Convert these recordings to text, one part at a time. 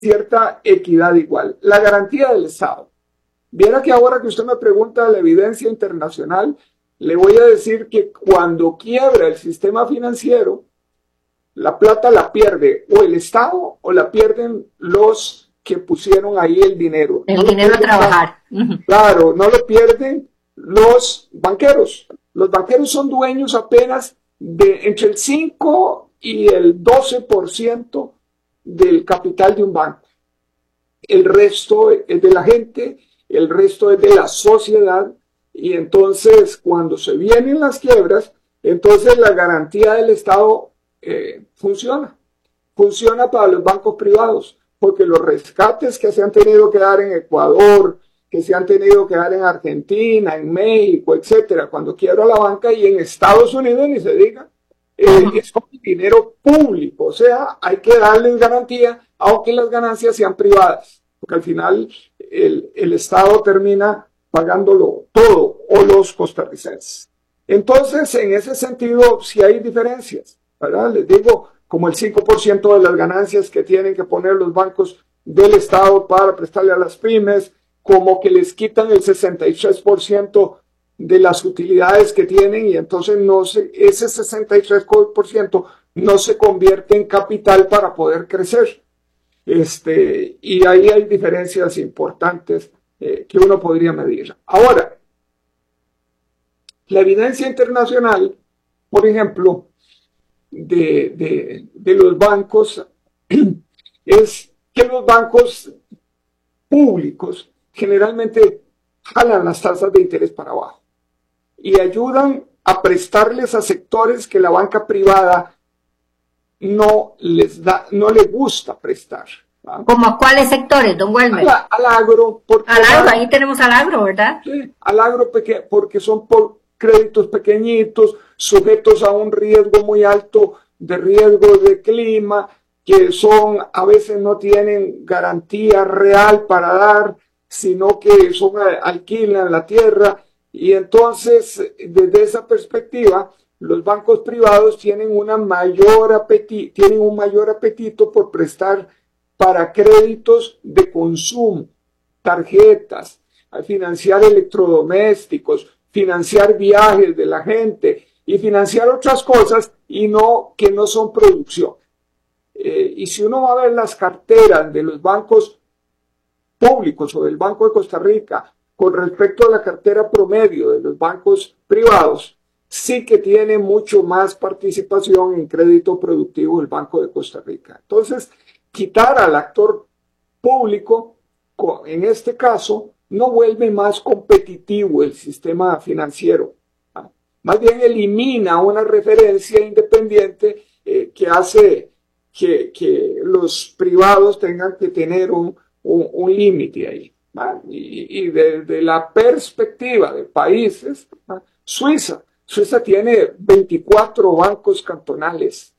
cierta equidad igual. La garantía del Estado. Viera que ahora que usted me pregunta la evidencia internacional, le voy a decir que cuando quiebra el sistema financiero, la plata la pierde o el Estado o la pierden los que pusieron ahí el dinero. El dinero a trabajar. Claro, no lo pierden los banqueros. Los banqueros son dueños apenas de entre el 5 y el 12% del capital de un banco. El resto es de la gente, el resto es de la sociedad, y entonces cuando se vienen las quiebras, entonces la garantía del Estado funciona para los bancos privados, porque los rescates que se han tenido que dar en Ecuador, que se han tenido que dar en Argentina, en México, etcétera, cuando quiebra la banca, y en Estados Unidos ni se diga, es con dinero público, o sea, hay que darles garantía, aunque las ganancias sean privadas, porque al final el Estado termina pagándolo todo, o los costarricenses. Entonces, en ese sentido, sí hay diferencias, ¿verdad? Les digo, como el 5% de las ganancias que tienen que poner los bancos del Estado para prestarle a las pymes, como que les quitan el 63% de las utilidades que tienen, y entonces ese 63% no se convierte en capital para poder crecer. Y ahí hay diferencias importantes que uno podría medir. Ahora, la evidencia internacional, por ejemplo, de los bancos, es que los bancos públicos generalmente jalan las tasas de interés para abajo y ayudan a prestarles a sectores que la banca privada no les gusta prestar. ¿Ah? ¿Como a cuáles sectores, don Welmer? Al agro. Al agro, ahí tenemos al agro, ¿verdad? Sí, al agro porque son por créditos pequeñitos, sujetos a un riesgo muy alto de riesgo de clima, que a veces no tienen garantía real para dar, sino que alquilan la tierra, y entonces desde esa perspectiva los bancos privados tienen un mayor apetito por prestar para créditos de consumo, tarjetas, financiar electrodomésticos, financiar viajes de la gente y financiar otras cosas que no son producción. Y si uno va a ver las carteras de los bancos públicos o del Banco de Costa Rica con respecto a la cartera promedio de los bancos privados, sí que tiene mucho más participación en crédito productivo el Banco de Costa Rica. Entonces, quitar al actor público, en este caso, no vuelve más competitivo el sistema financiero. Más bien elimina una referencia independiente que hace que los privados tengan que tener un límite ahí. Y desde la perspectiva de países, Suiza tiene 24 bancos cantonales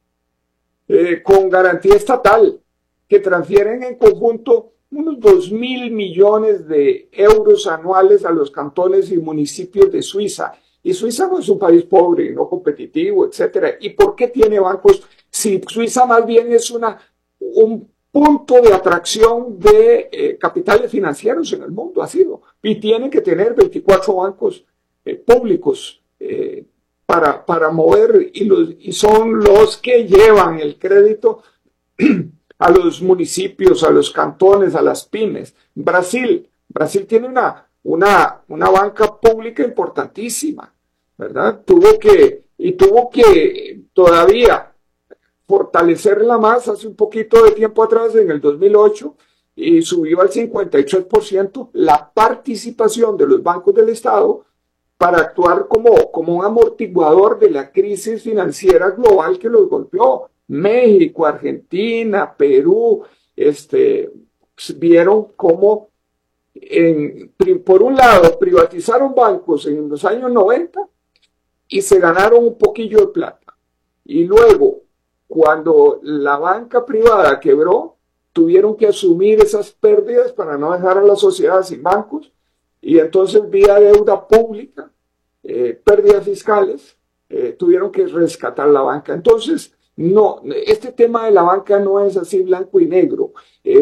con garantía estatal que transfieren en conjunto unos 2.000 millones de euros anuales a los cantones y municipios de Suiza. Y Suiza no es un país pobre, no competitivo, etcétera. ¿Y por qué tiene bancos? Si Suiza más bien es un punto de atracción de capitales financieros en el mundo, ha sido. Y tiene que tener 24 bancos públicos para mover, y son los que llevan el crédito a los municipios, a los cantones, a las pymes. Brasil tiene una banca pública importantísima, ¿verdad? Tuvo que todavía fortalecerla más hace un poquito de tiempo atrás, en el 2008, y subió al 53% la participación de los bancos del Estado para actuar como un amortiguador de la crisis financiera global que los golpeó. México, Argentina, Perú, vieron cómo, por un lado, privatizaron bancos en los años 90 y se ganaron un poquillo de plata. Y luego, cuando la banca privada quebró, tuvieron que asumir esas pérdidas para no dejar a la sociedad sin bancos, y entonces vía deuda pública, pérdidas fiscales, tuvieron que rescatar la banca. Entonces, No, este tema de la banca no es así blanco y negro.